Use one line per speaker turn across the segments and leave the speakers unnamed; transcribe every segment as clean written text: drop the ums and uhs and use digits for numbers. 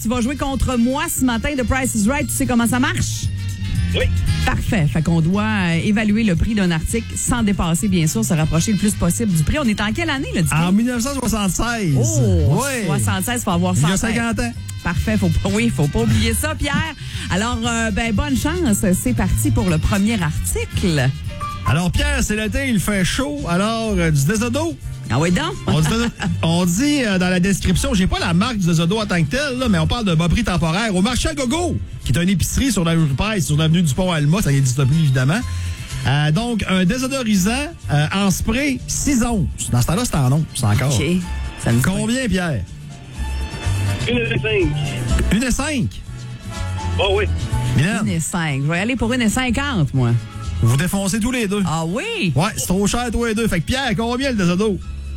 Tu vas jouer contre moi ce matin de Price is Right. Tu sais comment ça marche?
Oui.
Parfait. Fait qu'on doit évaluer le prix d'un article sans dépasser, bien sûr, se rapprocher le plus possible du prix. On est en quelle année, là, du prix?
En 1976.
Oh,
oui.
76, faut avoir 100.
Il y a 50 ans.
Parfait. Faut pas oublier ça, Pierre. Alors, bonne chance. C'est parti pour le premier article.
Alors, Pierre, c'est l'été, il fait chaud. Alors, du Desodo.
Ah oui, donc?
On dit dans la description, j'ai pas la marque du Desodo en tant que telle, là, mais on parle de bas prix temporaire au marché à gogo, qui est une épicerie sur la rue Price, sur l'avenue du Pont-Alma, ça n'existe plus, évidemment. Donc, un désodorisant en spray 6 onces. Dans ce temps-là, c'est en onces encore.
OK. Ça me
Combien, Pierre?
1,5.
1,5.
Oh oui.
Mylène,
1,5. Je vais aller pour 1,50, moi.
vous défoncez tous les deux.
Ah oui?
Ouais, c'est trop cher, toi les deux. Fait que Pierre, combien le Desodo?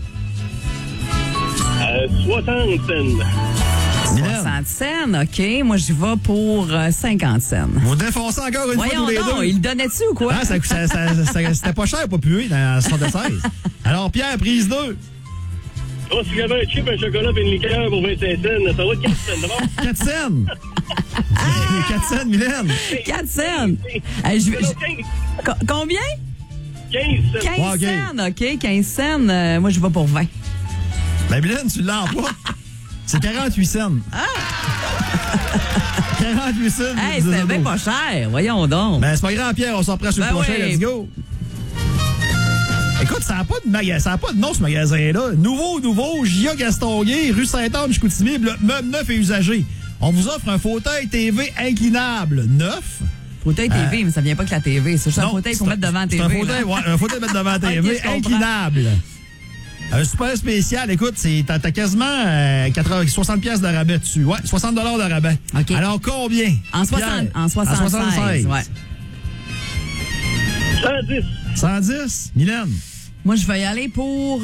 60 cents.
Mylène,
60 cents, OK. Moi, j'y vais pour 50 cents.
vous défoncez encore une
Voyons
fois tous les
donc,
deux.
il le donnait-tu ou quoi?
Ah, c'était pas cher pour puer dans 76. Alors, Pierre, prise 2.
Oh, si j'avais un chip, un chocolat et une liqueur pour 25 cents, ça va 4 cents, d'abord.
4 cents. 4 cents, Mylène.
4 cents. Hey, combien?
15 cents.
15
Ouais, OK.
cents, OK. 15 cents. Moi, je vais pour 20.
Ben, Mylène, tu l'as pas. C'est 48 cents. 48 cents.
Hey, c'était bien pas cher. Voyons donc.
Ben, c'est pas grave, Pierre, on s'en prend sur le
Ben
prochain.
oui.
Let's go. Écoute, ça n'a pas de nom, ce magasin-là. Nouveau, Gia Gastonguay, rue Sainte-Anne-Chicoutimi, meuble neuf et usagé. On vous offre un fauteuil TV inclinable neuf.
Fauteuil TV, mais ça vient pas que la TV. C'est juste un fauteuil pour mettre devant la TV.
C'est un fauteuil,
là.
ouais, un fauteuil mettre devant la TV,
Ok, je comprends.
inclinable. Un super spécial. Écoute, t'as quasiment 60 pièces de rabais dessus. Ouais, 60 $ de rabais.
OK.
Alors, combien?
En 76. Ouais.
110.
110? Mylène?
Moi, je vais y aller pour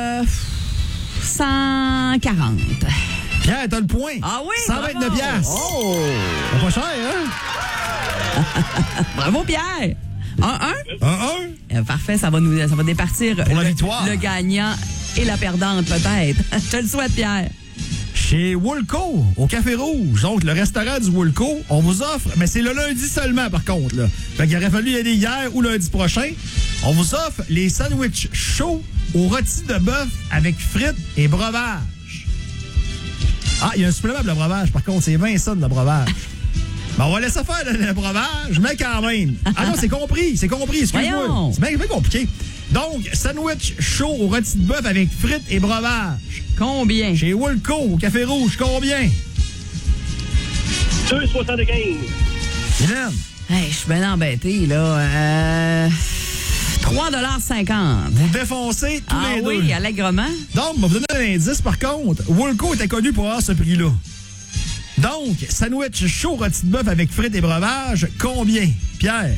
140.
Pierre, t'as le point.
Ah oui?
129
bravo.
pièces.
Oh!
C'est pas cher, hein?
Bravo, Pierre. 1-1?
1-1?
Parfait, ça va départir
Pour la victoire.
le gagnant et la perdante, peut-être. Je te le souhaite, Pierre.
Chez Woolco, au Café Rouge, donc le restaurant du Woolco, on vous offre, mais c'est le lundi seulement par contre, là. Fait qu'il aurait fallu y aller hier ou lundi prochain. On vous offre les sandwichs chauds au rôti de bœuf avec frites et breuvage. Ah, il y a un supplément de breuvage, par contre, c'est 20 cents de breuvage. Ben, on va laisser faire le breuvage, mais quand même. Ah non, c'est compris, excuse-moi.
Voyons.
C'est bien compliqué. Donc, sandwich chaud au rôti de bœuf avec frites et breuvage.
Combien?
Chez Woolco, au Café Rouge, combien?
2,75.
Mylène?
Hey, je suis bien embêté, là. 3,50 $.
Vous défoncez tous les deux.
Oui, allègrement.
Donc, je vais vous donner un indice, par contre. Woolco était connu pour avoir ce prix-là. Donc, sandwich chaud rôti de bœuf avec frites et breuvage, combien? Pierre?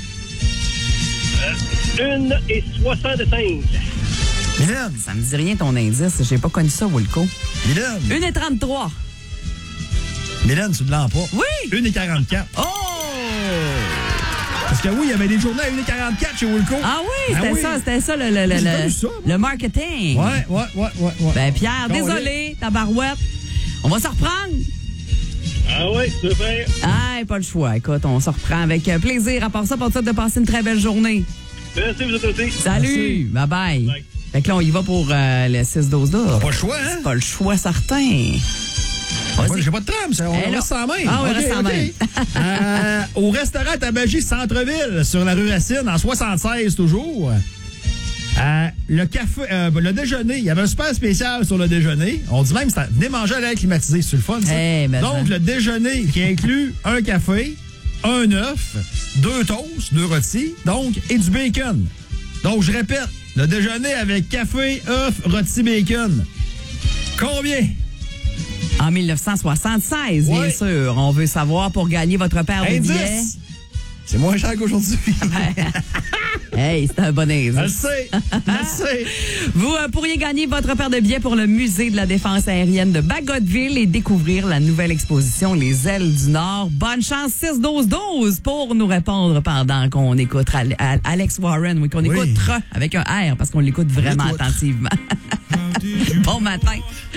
1,65.
Mylène?
Ça me dit rien, ton indice. J'ai pas connu ça, Woolco.
Mylène?
1,33 $.
Mylène, tu ne l'as pas.
Oui!
1,44.
Oh!
Parce que oui, il y avait des journées à 1,44 chez Woolco.
Ah oui,
Ah oui.
c'était ça,
J'ai pas vu ça, moi.
le marketing.
Ouais.
Ben, Pierre, désolé, tabarouette. On va se reprendre.
Ah oui, super.
Ah, pas le choix. Écoute, on se reprend avec plaisir. À part ça, pour ça, de passer une très belle journée.
Merci, vous êtes aussi.
Salut! Bye-bye.
Bye.
Fait que là, on y va pour le 6-12-12.
Pas le choix, hein?
Pas le choix certain.
Moi, j'ai pas de trame, on
Eh
reste
non.
en main.
Ah oui,
OK,
reste en
OK. Au restaurant Tabagie Centre-Ville, sur la rue Racine, en 76 toujours. Le café, le déjeuner, il y avait un super spécial sur le déjeuner. On dit même, venez manger à l'air climatisé, c'est le fun, ça.
Hey, ben
Donc,
ça.
le déjeuner qui inclut un café, un œuf, 2 toasts, 2 rôtis, donc, et du bacon. Donc, je répète, le déjeuner avec café, œuf, rôti, bacon. Combien?
En 1976, bien
Ouais.
sûr. On veut savoir pour gagner votre paire de billets.
Indice! C'est moins cher qu'aujourd'hui.
Hey, c'est un bon
Je le
indice.
sais, je le sais.
Vous pourriez gagner votre paire de billets pour le Musée de la Défense aérienne de Bagotville et découvrir la nouvelle exposition Les Ailes du Nord. Bonne chance, 6-12-12 pour nous répondre pendant qu'on écoute Alex Warren. Oui, qu'on écoute avec un R parce qu'on l'écoute vraiment
Écoute.
attentivement. Bon matin.